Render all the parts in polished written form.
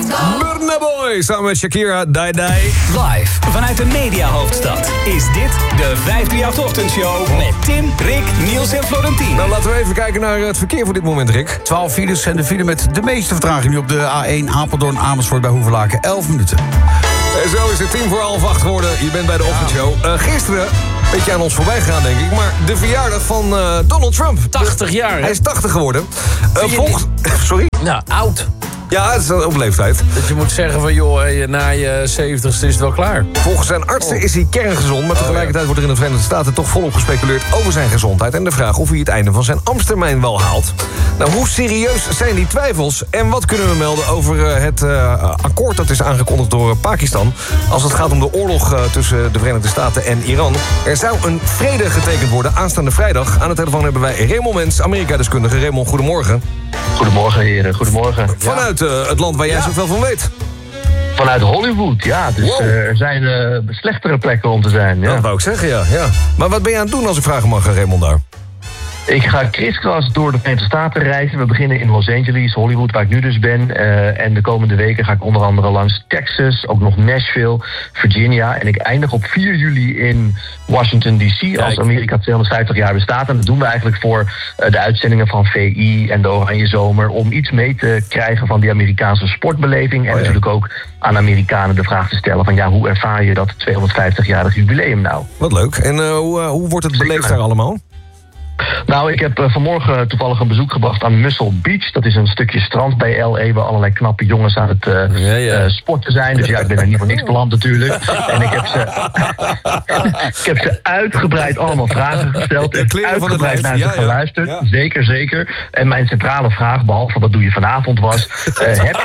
Burna Boy, samen met Shakira, Die Die. Live vanuit de mediahoofdstad is dit de 538-ochtendshow met Tim, Rick, Niels en Florentien. Nou, laten we even kijken naar het verkeer voor dit moment, Rick. 12 files en de file met de meeste vertraging nu op de A1 Apeldoorn-Amersfoort bij Hoevelaken. 11 minuten. En zo is het 7:45 geworden. Je bent bij de ochtendshow. Gisteren, een beetje aan ons voorbij gegaan, denk ik. Maar de verjaardag van Donald Trump. 80 jaar, hè? Hij is 80 geworden. Sorry? Nou, oud. Ja, het is op leeftijd. Dat je moet zeggen van, joh, na je 70ste is het wel klaar. Volgens zijn artsen is hij kerngezond... maar tegelijkertijd wordt er in de Verenigde Staten toch volop gespeculeerd over zijn gezondheid... en de vraag of hij het einde van zijn ambtstermijn wel haalt. Nou, hoe serieus zijn die twijfels? En wat kunnen we melden over het akkoord dat is aangekondigd door Pakistan... als het gaat om de oorlog tussen de Verenigde Staten en Iran? Er zou een vrede getekend worden aanstaande vrijdag. Aan de telefoon hebben wij Raymond Mens, Amerika-deskundige. Raymond, goedemorgen. Goedemorgen, heren. Goedemorgen. Vanuit het land waar jij zoveel van weet. Vanuit Hollywood, ja. Dus Wow. er zijn slechtere plekken om te zijn. Ja. Dat wou ik zeggen, ja. Maar wat ben je aan het doen als ik vragen mag, Raymond, daar? Ik ga kriskras door de Verenigde Staten reizen. We beginnen in Los Angeles, Hollywood, waar ik nu dus ben. En de komende weken ga ik onder andere langs Texas, ook nog Nashville, Virginia. En ik eindig op 4 juli in Washington D.C. als Amerika 250 jaar bestaat. En dat doen we eigenlijk voor de uitzendingen van VI en de Oranje Zomer... om iets mee te krijgen van die Amerikaanse sportbeleving. En natuurlijk ook aan Amerikanen de vraag te stellen van... ja, hoe ervaar je dat 250-jarig jubileum nou? Wat leuk. En hoe wordt het beleefd daar allemaal? Nou, ik heb vanmorgen toevallig een bezoek gebracht aan Muscle Beach. Dat is een stukje strand bij L.A. waar allerlei knappe jongens aan het sporten zijn. Dus ja, ik ben er niet voor niks beland natuurlijk. En ik heb ze uitgebreid allemaal vragen gesteld. En uitgebreid naar ze geluisterd. Ja. Zeker. En mijn centrale vraag, behalve wat doe je vanavond, was... heb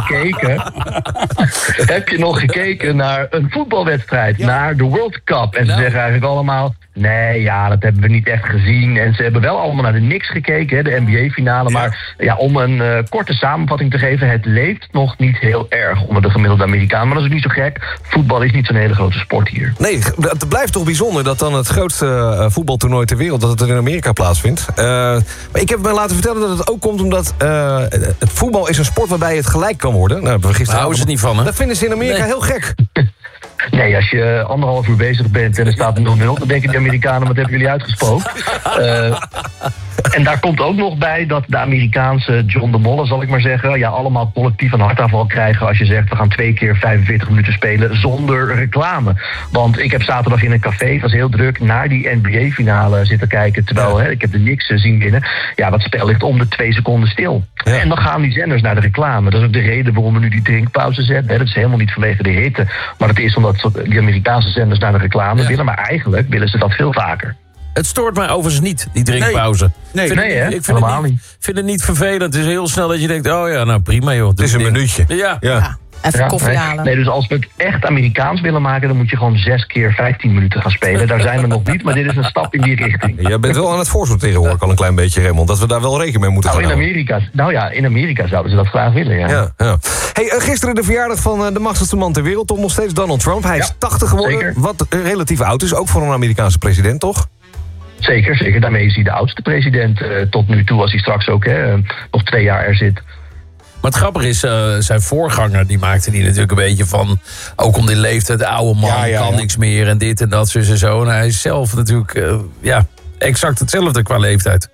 je nog gekeken naar een voetbalwedstrijd? Ja. Naar de World Cup? En ze zeggen eigenlijk allemaal... nee, ja, dat hebben we niet echt gezien. En ze hebben wel allemaal naar de Knicks gekeken, hè, de NBA-finale. Ja. Maar ja, om een korte samenvatting te geven... het leeft nog niet heel erg onder de gemiddelde Amerikaan. Maar dat is ook niet zo gek. Voetbal is niet zo'n hele grote sport hier. Nee, het blijft toch bijzonder dat dan het grootste voetbaltoernooi ter wereld... dat het er in Amerika plaatsvindt. Maar ik heb me laten vertellen dat het ook komt omdat... het voetbal is een sport waarbij het gelijk kan worden. Nou, hebben we gisteren houden ze niet van, hè? Dat vinden ze in Amerika heel gek. Nee, als je 1,5 uur bezig bent en er staat 0-0... dan denken die Amerikanen, wat hebben jullie uitgesproken? En daar komt ook nog bij dat de Amerikaanse John de Molle, zal ik maar zeggen... ja, allemaal collectief een hartaanval krijgen als je zegt... we gaan 2 keer 45 minuten spelen zonder reclame. Want ik heb zaterdag in een café, het was heel druk... naar die NBA-finale zitten kijken... terwijl ik heb de Knicks zien winnen. Ja, dat spel ligt om de 2 seconden stil. Ja. En dan gaan die zenders naar de reclame. Dat is ook de reden waarom we nu die drinkpauze zetten. Dat is helemaal niet vanwege de hitte. Maar het is omdat die Amerikaanse zenders naar de reclame willen. Maar eigenlijk willen ze dat veel vaker. Het stoort mij overigens niet, die drinkpauze. Nee, ik vind het niet vervelend. Het is heel snel dat je denkt, oh ja, nou prima joh. Het is een minuutje. Ja. Even koffie halen. Nee, dus als we het echt Amerikaans willen maken... dan moet je gewoon 6 keer 15 minuten gaan spelen. Daar zijn we nog niet, maar dit is een stap in die richting. Jij bent wel aan het voorsorteren, hoor ik al een klein beetje, Raymond. Dat we daar wel rekening mee moeten gaan houden. In Amerika zouden ze dat graag willen, ja. Hey, gisteren de verjaardag van de machtigste man ter wereld... toch nog steeds Donald Trump. Hij is 80 geworden, zeker. Wat relatief oud is. Ook voor een Amerikaanse president, toch? Zeker. Daarmee is hij de oudste president tot nu toe... als hij straks ook nog 2 jaar er zit. Maar het grappige is, zijn voorganger, die maakte die natuurlijk een beetje van... ook om die leeftijd, de oude man, kan niks meer en dit en dat, zus en zo. En hij is zelf natuurlijk exact hetzelfde qua leeftijd.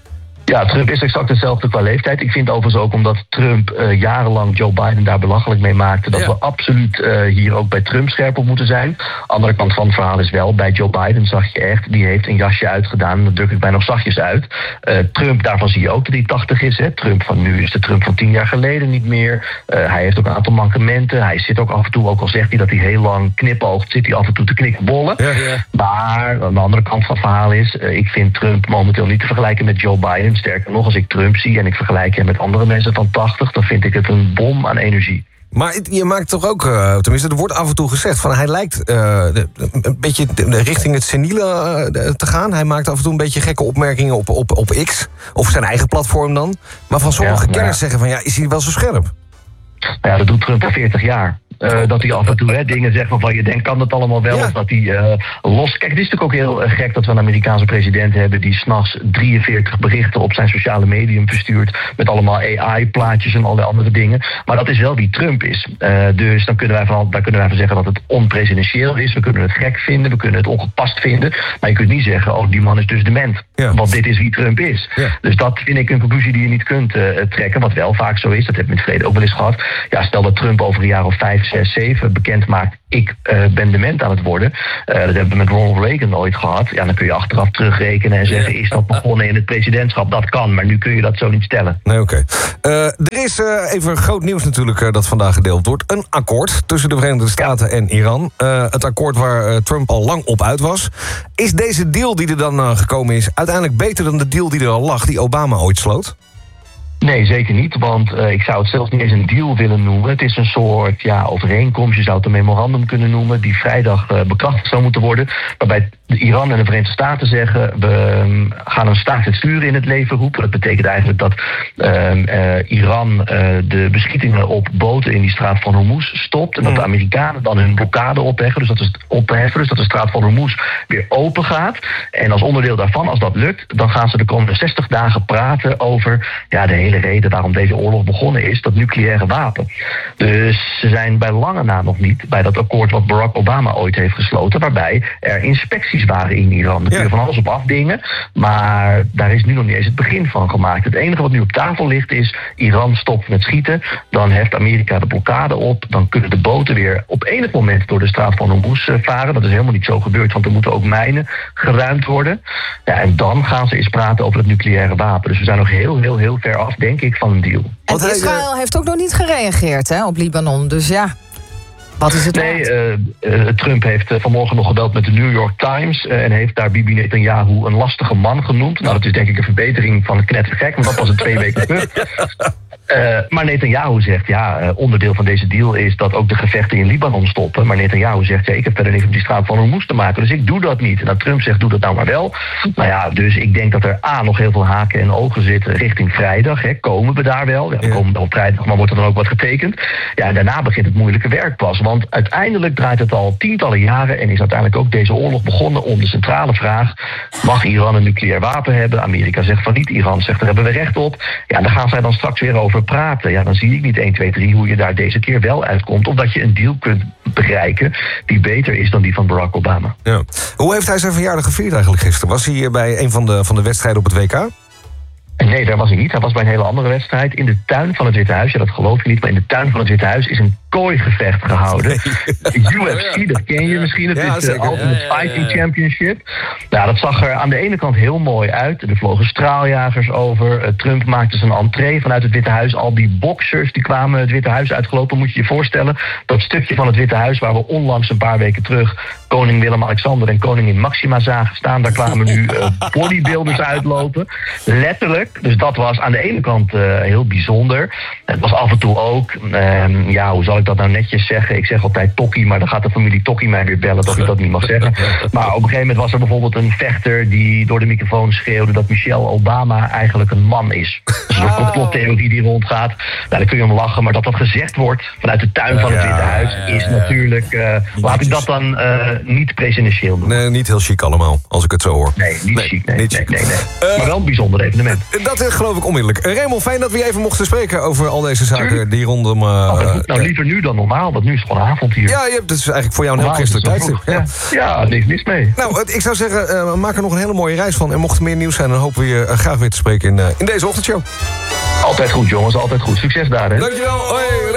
Ja, Trump is exact hetzelfde qua leeftijd. Ik vind overigens ook omdat Trump jarenlang Joe Biden daar belachelijk mee maakte... dat we absoluut hier ook bij Trump scherp op moeten zijn. Andere kant van het verhaal is wel, bij Joe Biden zag je echt... die heeft een jasje uitgedaan en dat druk ik mij nog zachtjes uit. Trump, daarvan zie je ook dat hij 80 is. Hè. Trump van nu is de Trump van 10 jaar geleden niet meer. Hij heeft ook een aantal mankementen. Hij zit ook af en toe, ook al zegt hij dat hij heel lang knipoogt... zit hij af en toe te knikbollen. Ja. Maar aan de andere kant van het verhaal is... ik vind Trump momenteel niet te vergelijken met Joe Biden... Sterker nog, als ik Trump zie en ik vergelijk hem met andere mensen van 80... dan vind ik het een bom aan energie. Maar je maakt toch ook, tenminste, er wordt af en toe gezegd... van hij lijkt een beetje richting het seniele te gaan. Hij maakt af en toe een beetje gekke opmerkingen op X. Of zijn eigen platform dan. Maar van sommige kenners zeggen van, is hij wel zo scherp? Ja, dat doet Trump al 40 jaar. Dat hij af en toe dingen zegt waarvan je denkt, kan dat allemaal wel? Of dat hij los... Kijk, het is natuurlijk ook heel gek dat we een Amerikaanse president hebben die 's nachts 43 berichten op zijn sociale medium verstuurt met allemaal AI-plaatjes en allerlei andere dingen. Maar dat is wel wie Trump is. Dus dan kunnen wij van zeggen dat het onpresidentieel is. We kunnen het gek vinden, we kunnen het ongepast vinden. Maar je kunt niet zeggen, die man is dus dement. Ja. Want dit is wie Trump is. Ja. Dus dat vind ik een conclusie die je niet kunt trekken. Wat wel vaak zo is, dat hebben we in het verleden ook wel eens gehad. Ja, stel dat Trump over een jaar of 5, 6, 7 bekend maakt, ik ben dement aan het worden. Dat hebben we met Ronald Reagan ooit gehad. Ja, dan kun je achteraf terugrekenen en zeggen, is dat begonnen in het presidentschap? Dat kan, maar nu kun je dat zo niet stellen. Nee, oké. Er is even groot nieuws natuurlijk dat vandaag gedeeld wordt. Een akkoord tussen de Verenigde Staten en Iran. Het akkoord waar Trump al lang op uit was. Is deze deal die er dan gekomen is uiteindelijk beter dan de deal die er al lag, die Obama ooit sloot? Nee, zeker niet, want ik zou het zelfs niet eens een deal willen noemen. Het is een soort overeenkomst, je zou het een memorandum kunnen noemen, die vrijdag bekrachtigd zou moeten worden, waarbij Iran en de Verenigde Staten zeggen, we gaan een staakt het vuren in het leven roepen. Dat betekent eigenlijk dat Iran de beschietingen op boten in die straat van Hormuz stopt en dat de Amerikanen dan hun blokkade opheffen, dus dat de straat van Hormuz weer open gaat. En als onderdeel daarvan, als dat lukt, dan gaan ze de komende 60 dagen praten over de hele reden waarom deze oorlog begonnen is, dat nucleaire wapen. Dus ze zijn bij lange na nog niet bij dat akkoord wat Barack Obama ooit heeft gesloten, waarbij er inspecties waren in Iran. Daar kun je van alles op afdingen, maar daar is nu nog niet eens het begin van gemaakt. Het enige wat nu op tafel ligt is, Iran stopt met schieten, dan heft Amerika de blokkade op, dan kunnen de boten weer op enig moment door de straat van Hormuz varen. Dat is helemaal niet zo gebeurd, want er moeten ook mijnen geruimd worden. Ja, en dan gaan ze eens praten over het nucleaire wapen. Dus we zijn nog heel ver af, denk ik, van een deal. En Israël heeft ook nog niet gereageerd op Libanon, dus ja. Wat is het? Nee, Trump heeft vanmorgen nog gebeld met de New York Times en heeft daar Bibi Netanyahu een lastige man genoemd. Nou, dat is denk ik een verbetering van het knettergek, want dat was 2 weken terug. Maar Netanyahu zegt, onderdeel van deze deal is dat ook de gevechten in Libanon stoppen. Maar Netanyahu zegt, ik heb verder niks op die straat van Hormuz te maken, dus ik doe dat niet. En dat Trump zegt, doe dat nou maar wel. Nou ja, dus ik denk dat er nog heel veel haken en ogen zitten richting vrijdag. Komen we daar wel? Ja, we komen wel op vrijdag, maar wordt er dan ook wat getekend? Ja, en daarna begint het moeilijke werk pas. Want uiteindelijk draait het al tientallen jaren en is uiteindelijk ook deze oorlog begonnen om de centrale vraag, mag Iran een nucleair wapen hebben? Amerika zegt van niet, Iran zegt, daar hebben we recht op. Ja, daar gaan zij dan straks weer over praten. Ja, dan zie ik niet 1, 2, 3 hoe je daar deze keer wel uitkomt, of dat je een deal kunt bereiken die beter is dan die van Barack Obama. Ja. Hoe heeft hij zijn verjaardag gevierd eigenlijk gisteren? Was hij bij een van de wedstrijden op het WK? Nee, daar was hij niet. Hij was bij een hele andere wedstrijd in de tuin van het Witte Huis. Ja, dat geloof je niet, maar in de tuin van het Witte Huis is een kooigevecht gehouden. UFC, dat ken je misschien. Het is de Ultimate Fighting Championship. Nou, dat zag er aan de ene kant heel mooi uit. Er vlogen straaljagers over. Trump maakte zijn entree vanuit het Witte Huis. Al die boxers die kwamen het Witte Huis uitgelopen, moet je je voorstellen. Dat stukje van het Witte Huis waar we onlangs een paar weken terug koning Willem-Alexander en koningin Maxima zagen staan, daar kwamen nu bodybuilders uitlopen. Letterlijk. Dus dat was aan de ene kant heel bijzonder. Het was af en toe ook, hoe zal ik dat nou netjes zeggen? Ik zeg altijd Tokkie, maar dan gaat de familie Tokkie mij weer bellen dat ik dat niet mag zeggen. Maar op een gegeven moment was er bijvoorbeeld een vechter die door de microfoon schreeuwde dat Michelle Obama eigenlijk een man is. Dus een complottheorie die rondgaat. Nou, dan kun je om lachen, maar dat gezegd wordt vanuit de tuin van het Witte Huis is natuurlijk, laat ik dat dan niet presidentieel doen. Nee, niet heel chic allemaal, als ik het zo hoor. Nee, niet chic. Nee. Maar wel een bijzonder evenement. Dat geloof ik onmiddellijk. Raymond, fijn dat we even mochten spreken over al deze zaken die rondom... nou, liever nu dan normaal, want nu is het gewoon avond hier. Ja, dat is eigenlijk voor jou een heel christelijk tijdstip. Ja, niks mis mee. Nou, ik zou zeggen, maak er nog een hele mooie reis van. En mocht er meer nieuws zijn, dan hopen we je graag weer te spreken in deze ochtendshow. Altijd goed, jongens, altijd goed. Succes daar, hè. Dankjewel. Hoi.